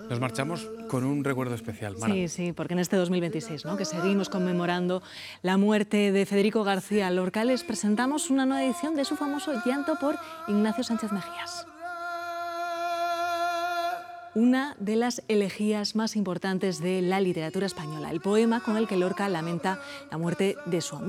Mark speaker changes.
Speaker 1: Nos marchamos con un recuerdo especial, Mara.
Speaker 2: Sí, sí, porque en este 2026, ¿no?, que seguimos conmemorando la muerte de Federico García Lorca, les presentamos una nueva edición de su famoso Llanto por Ignacio Sánchez Mejías. Una de las elegías más importantes de la literatura española, el poema con el que Lorca lamenta la muerte de su amigo.